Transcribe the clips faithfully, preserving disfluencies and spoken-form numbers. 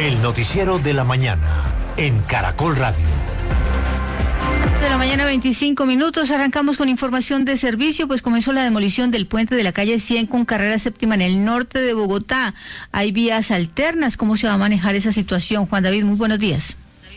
El noticiero de la mañana en Caracol Radio. De la mañana, veinticinco minutos. Arrancamos con información de servicio, pues comenzó la demolición del puente de la calle cien con carrera séptima en el norte de Bogotá. Hay vías alternas. ¿Cómo se va a manejar esa situación? Juan David, muy buenos días.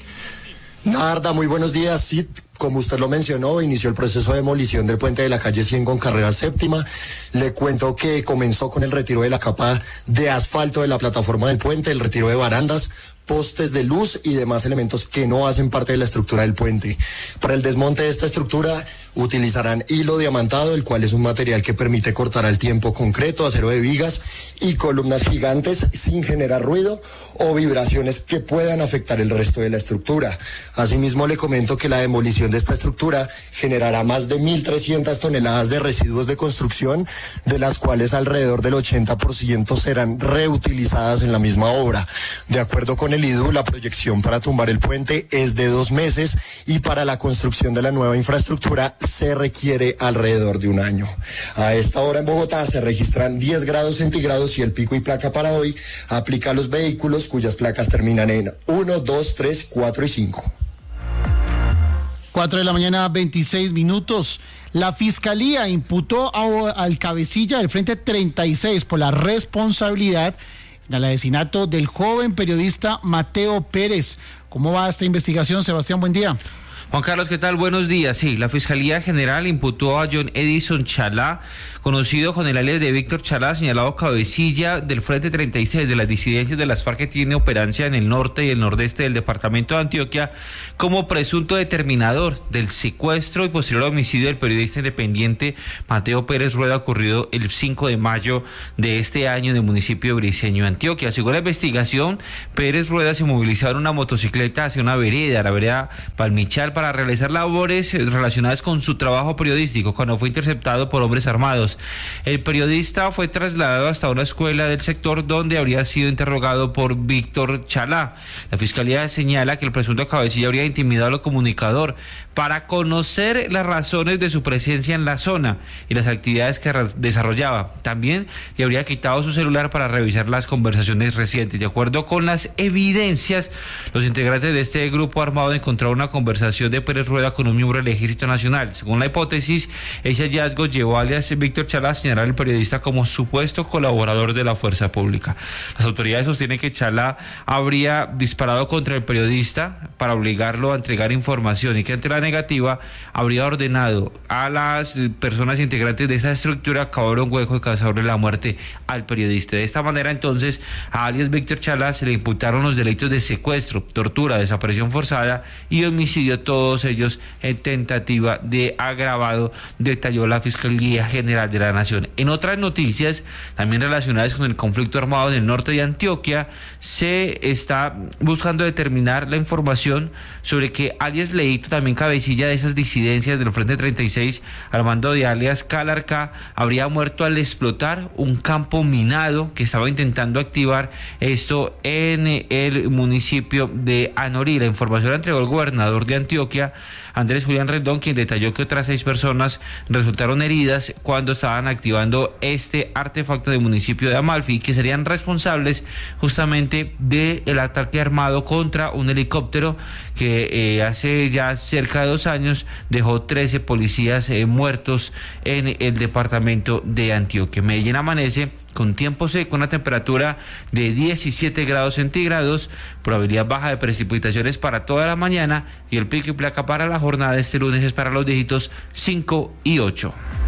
Narda, muy buenos días. Sí, como usted lo mencionó, inició el proceso de demolición del puente de la calle cien con carrera séptima. Le cuento que comenzó con el retiro de la capa de asfalto de la plataforma del puente, el retiro de barandas, postes de luz y demás elementos que no hacen parte de la estructura del puente. Para el desmonte de esta estructura utilizarán hilo diamantado, el cual es un material que permite cortar al tiempo concreto, acero de vigas y columnas gigantes sin generar ruido o vibraciones que puedan afectar el resto de la estructura. Asimismo, le comento que la demolición de esta estructura generará más de mil trescientas toneladas de residuos de construcción, de las cuales alrededor del ochenta por ciento serán reutilizadas en la misma obra. De acuerdo con el I D U, la proyección para tumbar el puente es de dos meses y para la construcción de la nueva infraestructura se requiere alrededor de un año. A esta hora en Bogotá se registran diez grados centígrados y el pico y placa para hoy aplica a los vehículos cuyas placas terminan en uno, dos, tres, cuatro y cinco. cuatro de la mañana, veintiséis minutos. La Fiscalía imputó a, al cabecilla del Frente treinta y seis por la responsabilidad del asesinato del joven periodista Mateo Pérez. ¿Cómo va esta investigación, Sebastián? Buen día. Juan Carlos, ¿qué tal? Buenos días. Sí, la Fiscalía General imputó a John Edison Chalá, conocido con el alias de Víctor Chalá, señalado cabecilla del Frente treinta y seis de las disidencias de las FARC que tiene operancia en el norte y el nordeste del departamento de Antioquia, como presunto determinador del secuestro y posterior homicidio del periodista independiente Mateo Pérez Rueda, ocurrido el cinco de mayo de este año en el municipio de Briceño, Antioquia. Según la investigación, Pérez Rueda se movilizaba en una motocicleta hacia una vereda, la vereda Palmichal, para realizar labores relacionadas con su trabajo periodístico, cuando fue interceptado por hombres armados. El periodista fue trasladado hasta una escuela del sector donde habría sido interrogado por Víctor Chalá. La Fiscalía señala que el presunto cabecilla habría intimidado al comunicador para conocer las razones de su presencia en la zona y las actividades que desarrollaba. También le habría quitado su celular para revisar las conversaciones recientes. De acuerdo con las evidencias, los integrantes de este grupo armado encontraron una conversación de Pérez Rueda con un miembro del Ejército Nacional. Según la hipótesis, ese hallazgo llevó alias Víctor Chalá a señalar al periodista como supuesto colaborador de la fuerza pública. Las autoridades sostienen que Chalá habría disparado contra el periodista para obligarlo a entregar información y que ante la negativa habría ordenado a las personas integrantes de esa estructura cavar un hueco y causarle la muerte al periodista. De esta manera, entonces, a alias Víctor Chalá se le imputaron los delitos de secuestro, tortura, desaparición forzada y homicidio, todos ellos en tentativa de agravado, detalló la Fiscalía General de la Nación. En otras noticias, también relacionadas con el conflicto armado en el norte de Antioquia, se está buscando determinar la información sobre que alias Leito, también cabecilla de esas disidencias del Frente treinta y seis, al mando de alias Calarca, habría muerto al explotar un campo minado que estaba intentando activar, esto en el municipio de Anorí. La información la entregó el gobernador de Antioquia, Andrés Julián Rendón, quien detalló que otras seis personas resultaron heridas cuando estaban activando este artefacto del municipio de Amalfi, que serían responsables justamente del ataque armado contra un helicóptero que eh, hace ya cerca de dos años dejó trece policías eh, muertos en el departamento de Antioquia. Medellín amanece con tiempo seco, una temperatura de diecisiete grados centígrados, probabilidad baja de precipitaciones para toda la mañana y el pico y placa para la jornada de este lunes es para los dígitos cinco y ocho.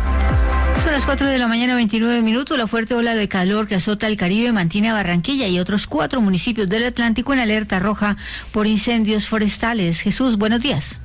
Son las cuatro de la mañana, veintinueve minutos. La fuerte ola de calor que azota el Caribe mantiene a Barranquilla y otros cuatro municipios del Atlántico en alerta roja por incendios forestales. Jesús, buenos días.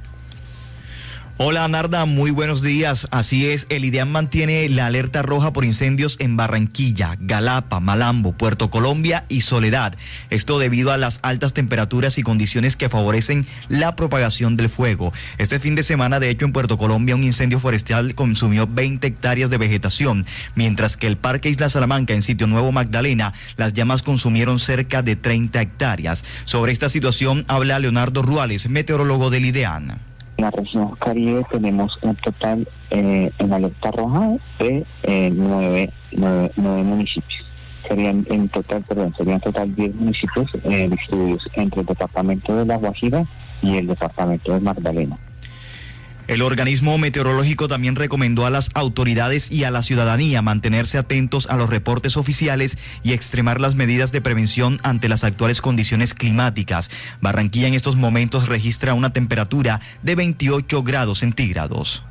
Hola Narda, muy buenos días. Así es, el IDEAM mantiene la alerta roja por incendios en Barranquilla, Galapa, Malambo, Puerto Colombia y Soledad. Esto debido a las altas temperaturas y condiciones que favorecen la propagación del fuego. Este fin de semana, de hecho, en Puerto Colombia un incendio forestal consumió veinte hectáreas de vegetación, mientras que el Parque Isla Salamanca en Sitio Nuevo Magdalena, las llamas consumieron cerca de treinta hectáreas. Sobre esta situación habla Leonardo Ruales, meteorólogo del IDEAM. En la región Caribe tenemos un total eh, en alerta roja de eh, nueve, nueve, nueve municipios. Serían en total, perdón, serían en total diez municipios eh, distribuidos entre el departamento de La Guajira y el departamento de Magdalena. El organismo meteorológico también recomendó a las autoridades y a la ciudadanía mantenerse atentos a los reportes oficiales y extremar las medidas de prevención ante las actuales condiciones climáticas. Barranquilla en estos momentos registra una temperatura de veintiocho grados centígrados.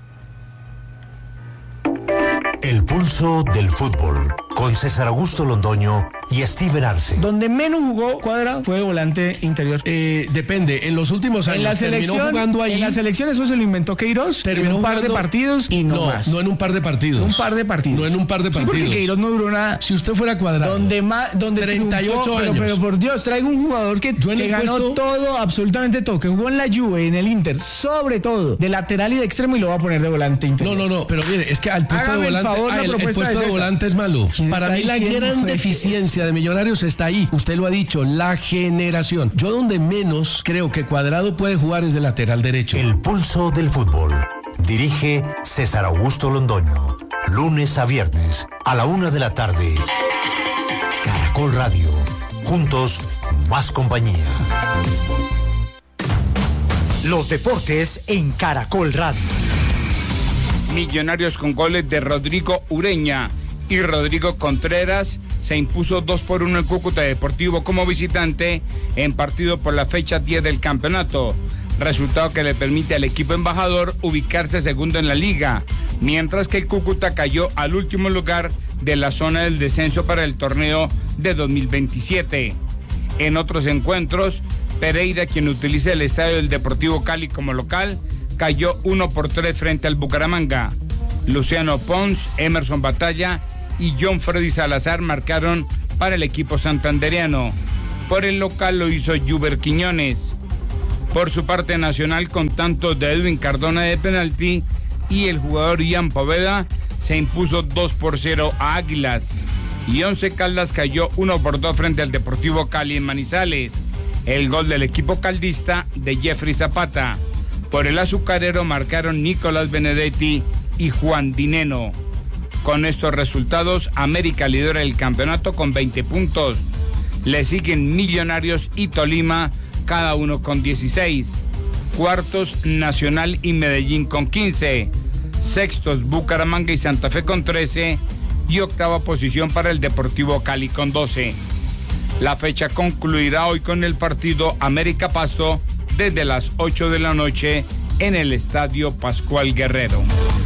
El pulso del fútbol, con César Augusto Londoño y Steven Arce. Donde menos jugó Cuadra fue volante interior. Eh, depende, en los últimos años en la selección, terminó jugando ahí. En la selección eso se lo inventó Queiroz, terminó en un par jugando, de partidos y no, no más. No en un par de partidos. Un par de partidos. No en un par de partidos. Sí, porque Queiroz no duró nada. Si usted fuera Cuadrado. Donde más, donde treinta y ocho triunfó, años. Pero, pero por Dios, traigo un jugador que, que ganó puesto, todo, absolutamente todo, que jugó en la Juve, en el Inter, sobre todo, de lateral y de extremo y lo va a poner de volante interior. No, no, no, pero mire, es que al puesto Hágame de volante, favor, ah, el, el puesto de, de volante es malo. Para mí la gran deficiencia de Millonarios está ahí. Usted lo ha dicho, la generación. Yo donde menos creo que Cuadrado puede jugar es de lateral derecho. El pulso del fútbol. Dirige César Augusto Londoño. Lunes a viernes a la una de la tarde. Caracol Radio. Juntos, más compañía. Los deportes en Caracol Radio. Millonarios con goles de Rodrigo Ureña y Rodrigo Contreras se impuso dos por uno en Cúcuta Deportivo como visitante en partido por la fecha diez del campeonato, resultado que le permite al equipo embajador ubicarse segundo en la liga, mientras que el Cúcuta cayó al último lugar de la zona del descenso para el torneo de dos mil veintisiete. En otros encuentros, Pereira, quien utiliza el estadio del Deportivo Cali como local, cayó uno por tres frente al Bucaramanga. Luciano Pons, Emerson Batalla y John Freddy Salazar marcaron para el equipo santandereano. Por el local lo hizo Juber Quiñones. Por su parte, Nacional, con tanto de Edwin Cardona de penalti y el jugador Ian Poveda, se impuso dos por cero a Águilas. Y Once Caldas cayó uno por dos frente al Deportivo Cali en Manizales. El gol del equipo caldista de Jeffrey Zapata. Por el azucarero marcaron Nicolás Benedetti y Juan Dineno. Con estos resultados, América lidera el campeonato con veinte puntos. Le siguen Millonarios y Tolima, cada uno con dieciséis. Cuartos, Nacional y Medellín con quince. Sextos, Bucaramanga y Santa Fe con trece. Y octava posición para el Deportivo Cali con doce. La fecha concluirá hoy con el partido América Pasto desde las ocho de la noche en el Estadio Pascual Guerrero.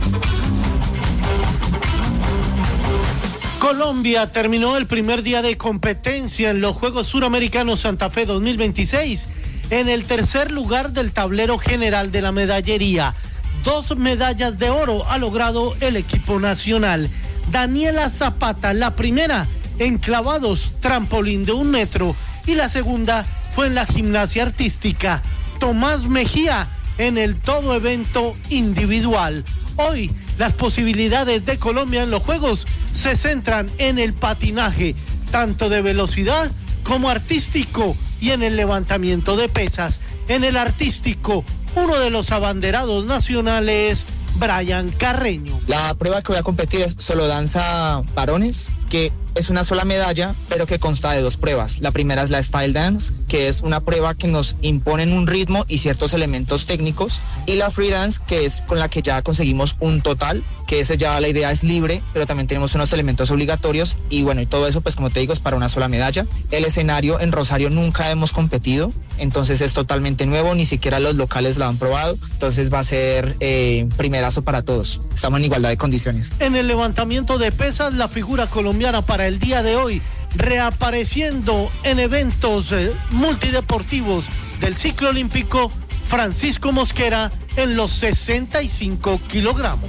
Colombia terminó el primer día de competencia en los Juegos Suramericanos Santa Fe dos mil veintiséis en el tercer lugar del tablero general de la medallería. Dos medallas de oro ha logrado el equipo nacional. Daniela Zapata, la primera en clavados, trampolín de un metro, y la segunda fue en la gimnasia artística. Tomás Mejía en el todo evento individual. Hoy las posibilidades de Colombia en los Juegos se centran en el patinaje, tanto de velocidad como artístico, y en el levantamiento de pesas. En el artístico, uno de los abanderados nacionales, Brian Carreño. La prueba que voy a competir es solo danza varones, que es una sola medalla, pero que consta de dos pruebas. La primera es la Style Dance, que es una prueba que nos imponen un ritmo y ciertos elementos técnicos, y la Free Dance, que es con la que ya conseguimos un total, que ese ya la idea es libre, pero también tenemos unos elementos obligatorios, y bueno, y todo eso, pues como te digo, es para una sola medalla. El escenario en Rosario nunca hemos competido, entonces es totalmente nuevo, ni siquiera los locales la han probado, entonces va a ser eh, primerazo para todos. Estamos en igualdad de condiciones. En el levantamiento de pesas, la figura colombiana para el día de hoy, reapareciendo en eventos eh, multideportivos del ciclo olímpico, Francisco Mosquera en los sesenta y cinco kilogramos.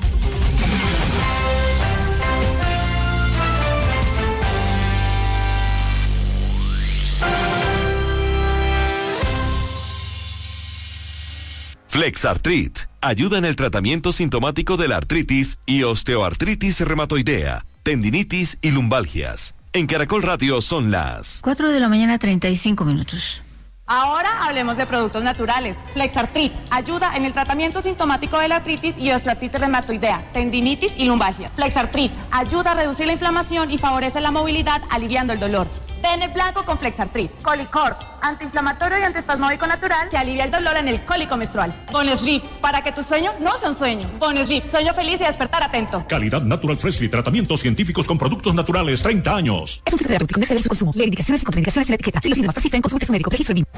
Flexartrit ayuda en el tratamiento sintomático de la artritis y osteoartritis reumatoidea, tendinitis y lumbalgias. En Caracol Radio son las cuatro de la mañana, treinta y cinco minutos. Ahora hablemos de productos naturales. Flexartrit ayuda en el tratamiento sintomático de la artritis y osteoartritis reumatoidea, tendinitis y lumbalgia. Flexartrit ayuda a reducir la inflamación y favorece la movilidad, aliviando el dolor. Tener blanco con Flexartrit. Colicort, antiinflamatorio y antiespasmódico natural que alivia el dolor en el cólico menstrual. Bonesleep, para que tu sueño no sea un sueño. Bonesleep, sueño feliz y despertar atento. Calidad Natural Freshly, tratamientos científicos con productos naturales, treinta años. Es un filtro terapéutico, no exceder su consumo. Leer indicaciones y contraindicaciones en la etiqueta. Si los síntomas persisten, consulte a su médico. Registro B I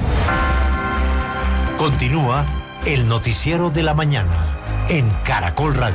M. Continúa el noticiero de la mañana en Caracol Radio.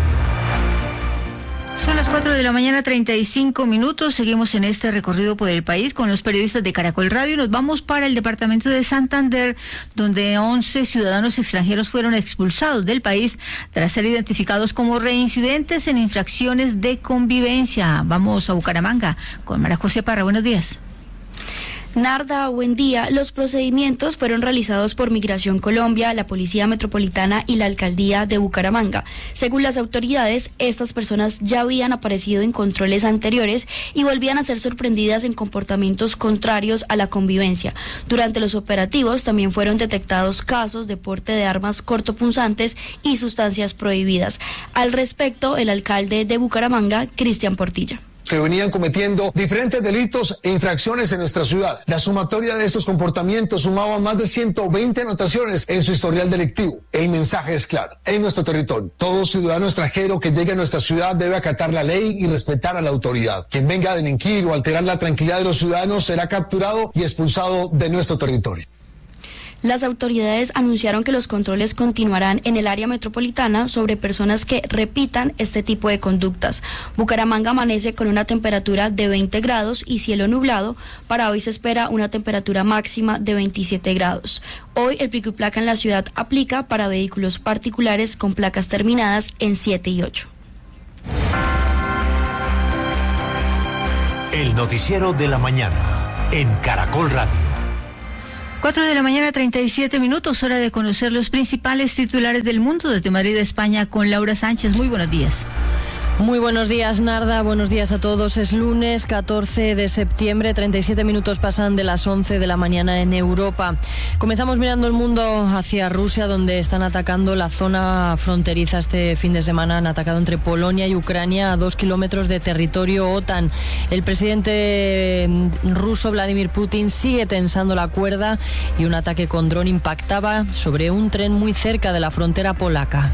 Son las cuatro de la mañana, treinta y cinco minutos. Seguimos en este recorrido por el país con los periodistas de Caracol Radio. Nos vamos para el departamento de Santander, donde once ciudadanos extranjeros fueron expulsados del país tras ser identificados como reincidentes en infracciones de convivencia. Vamos a Bucaramanga con María José Parra. Buenos días. Narda, buen día. Los procedimientos fueron realizados por Migración Colombia, la Policía Metropolitana y la Alcaldía de Bucaramanga. Según las autoridades, estas personas ya habían aparecido en controles anteriores y volvían a ser sorprendidas en comportamientos contrarios a la convivencia. Durante los operativos también fueron detectados casos de porte de armas cortopunzantes y sustancias prohibidas. Al respecto, el alcalde de Bucaramanga, Cristian Portilla. Que venían cometiendo diferentes delitos e infracciones en nuestra ciudad. La sumatoria de estos comportamientos sumaba más de ciento veinte anotaciones en su historial delictivo. El mensaje es claro. En nuestro territorio, todo ciudadano extranjero que llegue a nuestra ciudad debe acatar la ley y respetar a la autoridad. Quien venga a delinquir o alterar la tranquilidad de los ciudadanos será capturado y expulsado de nuestro territorio. Las autoridades anunciaron que los controles continuarán en el área metropolitana sobre personas que repitan este tipo de conductas. Bucaramanga amanece con una temperatura de veinte grados y cielo nublado. Para hoy se espera una temperatura máxima de veintisiete grados. Hoy el pico y placa en la ciudad aplica para vehículos particulares con placas terminadas en siete y ocho. El noticiero de la mañana en Caracol Radio. Cuatro de la mañana, treinta y siete minutos, hora de conocer los principales titulares del mundo desde Madrid, España, con Laura Sánchez. Muy buenos días. Muy buenos días, Narda. Buenos días a todos. Es lunes catorce de septiembre, treinta y siete minutos pasan de las once de la mañana en Europa. Comenzamos mirando el mundo hacia Rusia, donde están atacando la zona fronteriza este fin de semana. Han atacado entre Polonia y Ucrania a dos kilómetros de territorio OTAN. El presidente ruso Vladimir Putin sigue tensando la cuerda y un ataque con dron impactaba sobre un tren muy cerca de la frontera polaca.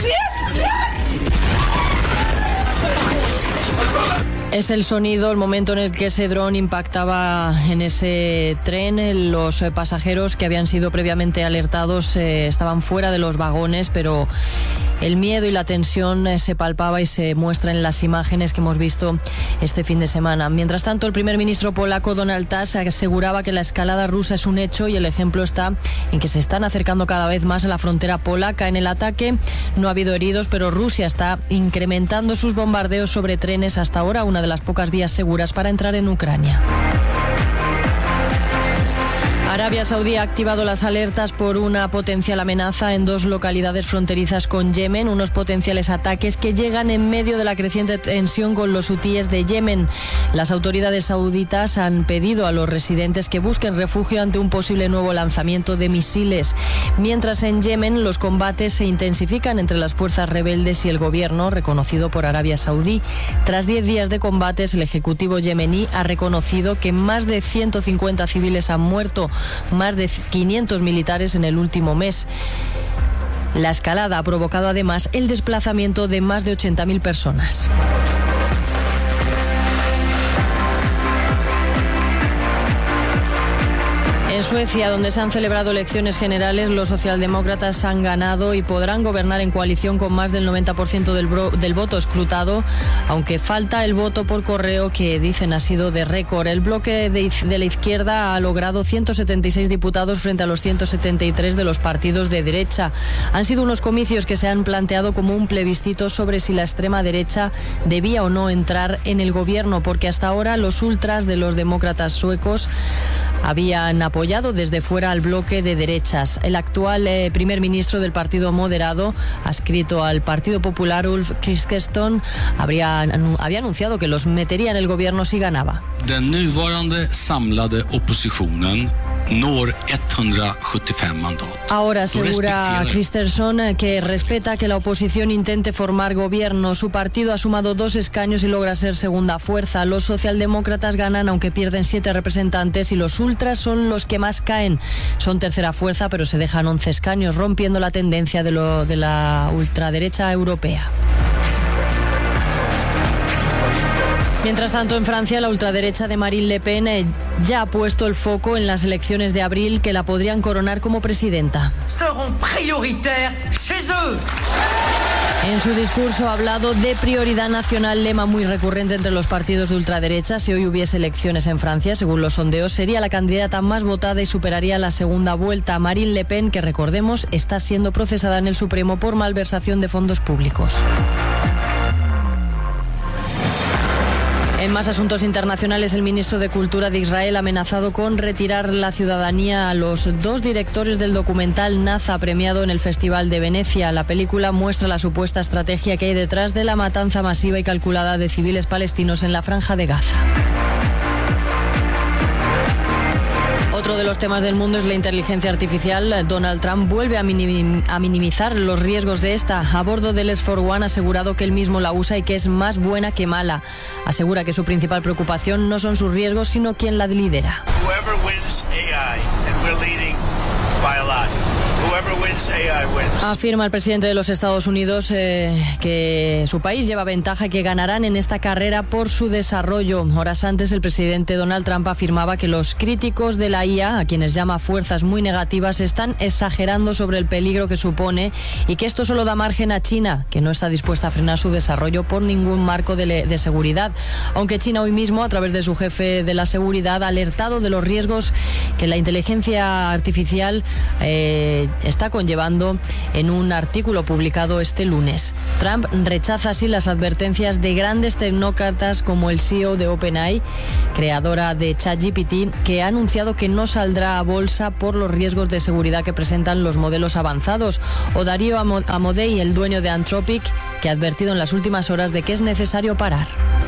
Es el sonido, el momento en el que ese dron impactaba en ese tren. Los pasajeros que habían sido previamente alertados eh, estaban fuera de los vagones, pero el miedo y la tensión eh, se palpaba y se muestra en las imágenes que hemos visto este fin de semana. Mientras tanto, el primer ministro polaco Donald Tusk aseguraba que la escalada rusa es un hecho y el ejemplo está en que se están acercando cada vez más a la frontera polaca. En el ataque no ha habido heridos, pero Rusia está incrementando sus bombardeos sobre trenes, hasta ahora una de las pocas vías seguras para entrar en Ucrania. Arabia Saudí ha activado las alertas por una potencial amenaza en dos localidades fronterizas con Yemen, unos potenciales ataques que llegan en medio de la creciente tensión con los hutíes de Yemen. Las autoridades sauditas han pedido a los residentes que busquen refugio ante un posible nuevo lanzamiento de misiles. Mientras en Yemen los combates se intensifican entre las fuerzas rebeldes y el gobierno reconocido por Arabia Saudí. Tras diez días de combates, el ejecutivo yemení ha reconocido que más de ciento cincuenta civiles han muerto, más de quinientos militares en el último mes. La escalada ha provocado además el desplazamiento de más de ochenta mil personas. En Suecia, donde se han celebrado elecciones generales, los socialdemócratas han ganado y podrán gobernar en coalición con más del noventa por ciento del, bro, del voto escrutado, aunque falta el voto por correo, que dicen ha sido de récord. El bloque de, de la izquierda ha logrado ciento setenta y seis diputados frente a los ciento setenta y tres de los partidos de derecha. Han sido unos comicios que se han planteado como un plebiscito sobre si la extrema derecha debía o no entrar en el gobierno, porque hasta ahora los ultras de los demócratas suecos habían apoyado desde fuera al bloque de derechas. El actual eh, primer ministro del Partido Moderado, adscrito al Partido Popular, Ulf Kristersson, habría, había anunciado que los metería en el gobierno si ganaba. Den nuvarande samlade oppositionen når etthundrasjuttiofem mandat. Ahora asegura Kristersson que respeta que la oposición intente formar gobierno. Su partido ha sumado dos escaños y logra ser segunda fuerza. Los socialdemócratas ganan aunque pierden siete representantes y los ultras son los que más caen. Son tercera fuerza pero se dejan once escaños, rompiendo la tendencia de, lo, de la ultraderecha europea. Mientras tanto, en Francia, la ultraderecha de Marine Le Pen eh, ya ha puesto el foco en las elecciones de abril que la podrían coronar como presidenta. En su discurso ha hablado de prioridad nacional, lema muy recurrente entre los partidos de ultraderecha. Si hoy hubiese elecciones en Francia, según los sondeos, sería la candidata más votada y superaría la segunda vuelta. Marine Le Pen, que recordemos, está siendo procesada en el Supremo por malversación de fondos públicos. En más asuntos internacionales, el ministro de Cultura de Israel ha amenazado con retirar la ciudadanía a los dos directores del documental Naza, premiado en el Festival de Venecia. La película muestra la supuesta estrategia que hay detrás de la matanza masiva y calculada de civiles palestinos en la Franja de Gaza. Otro de los temas del mundo es la inteligencia artificial. Donald Trump vuelve a, minim- a minimizar los riesgos de esta. A bordo del S cuatro One ha asegurado que él mismo la usa y que es más buena que mala. Asegura que su principal preocupación no son sus riesgos, sino quien la lidera. Whoever wins A I, and we're leading by a lot. Whoever wins A I wins. Afirma el presidente de los Estados Unidos eh, que su país lleva ventaja y que ganarán en esta carrera por su desarrollo. Horas antes, el presidente Donald Trump afirmaba que los críticos de la I A, a quienes llama fuerzas muy negativas, están exagerando sobre el peligro que supone y que esto solo da margen a China, que no está dispuesta a frenar su desarrollo por ningún marco de, le- de seguridad. Aunque China hoy mismo, a través de su jefe de la seguridad, ha alertado de los riesgos que la inteligencia artificial eh, está conllevando en un artículo publicado este lunes. Trump rechaza así las advertencias de grandes tecnócratas como el C E O de OpenAI, creadora de ChatGPT, que ha anunciado que no saldrá a bolsa por los riesgos de seguridad que presentan los modelos avanzados, o Darío Amodei, el dueño de Anthropic, que ha advertido en las últimas horas de que es necesario parar.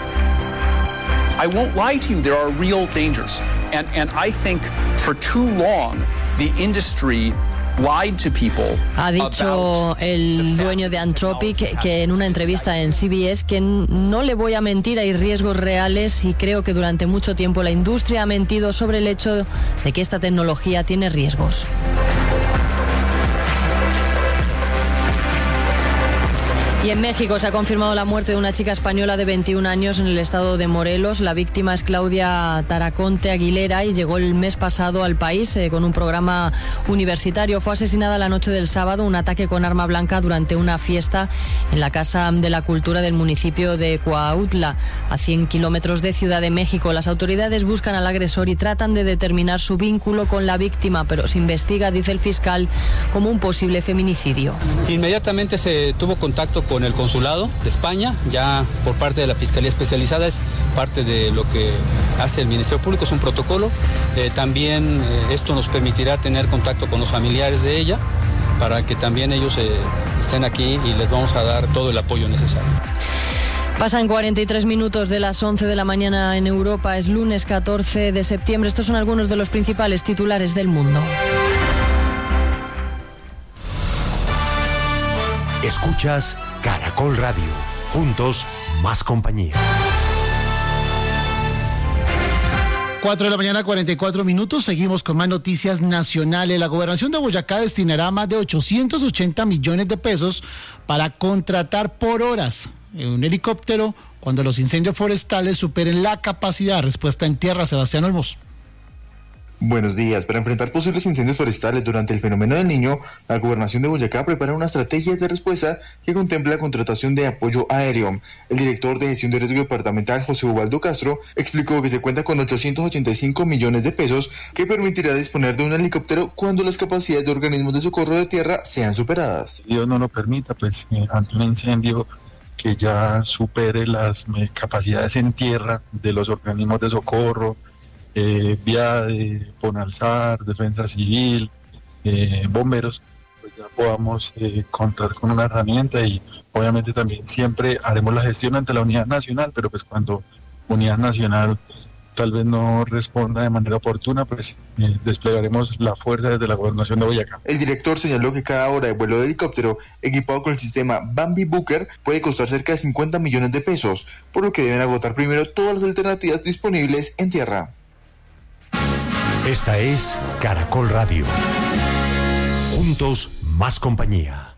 I won't lie to you, there are real dangers. And, and I think for too long, the industry lied to people. Ha dicho el dueño de Anthropic que en una entrevista en C B S que no le voy a mentir, hay riesgos reales y creo que durante mucho tiempo la industria ha mentido sobre el hecho de que esta tecnología tiene riesgos. Y en México se ha confirmado la muerte de una chica española de veintiún años en el estado de Morelos. La víctima es Claudia Taraconte Aguilera y llegó el mes pasado al país eh, con un programa universitario. Fue asesinada la noche del sábado, un ataque con arma blanca durante una fiesta en la Casa de la Cultura del municipio de Cuautla, a cien kilómetros de Ciudad de México. Las autoridades buscan al agresor y tratan de determinar su vínculo con la víctima, pero se investiga, dice el fiscal, como un posible feminicidio. Inmediatamente se tuvo contacto con el consulado de España, ya por parte de la Fiscalía Especializada, es parte de lo que hace el Ministerio Público, es un protocolo. Eh, también eh, esto nos permitirá tener contacto con los familiares de ella para que también ellos eh, estén aquí y les vamos a dar todo el apoyo necesario. Pasan cuarenta y tres minutos de las once de la mañana en Europa, es lunes catorce de septiembre. Estos son algunos de los principales titulares del mundo. Escuchas Caracol Radio. Juntos, más compañía. cuatro de la mañana, cuarenta y cuatro minutos. Seguimos con más noticias nacionales. La gobernación de Boyacá destinará más de ochocientos ochenta millones de pesos para contratar por horas en un helicóptero cuando los incendios forestales superen la capacidad de respuesta en tierra. Sebastián Olmos. Buenos días. Para enfrentar posibles incendios forestales durante el fenómeno del Niño, la Gobernación de Boyacá prepara una estrategia de respuesta que contempla la contratación de apoyo aéreo. El director de Gestión de Riesgo Departamental, José Ubaldo Castro, explicó que se cuenta con ochocientos ochenta y cinco millones de pesos que permitirá disponer de un helicóptero cuando las capacidades de organismos de socorro de tierra sean superadas. Si Dios no lo permita, pues eh, ante un incendio que ya supere las eh, capacidades en tierra de los organismos de socorro, Eh, vía de Ponalzar, Defensa Civil, eh, bomberos, pues ya podamos eh, contar con una herramienta y obviamente también siempre haremos la gestión ante la Unidad Nacional, pero pues cuando Unidad Nacional tal vez no responda de manera oportuna, pues eh, desplegaremos la fuerza desde la Gobernación de Boyacá. El director señaló que cada hora de vuelo de helicóptero equipado con el sistema Bambi Booker puede costar cerca de cincuenta millones de pesos, por lo que deben agotar primero todas las alternativas disponibles en tierra. Esta es Caracol Radio. Juntos, más compañía.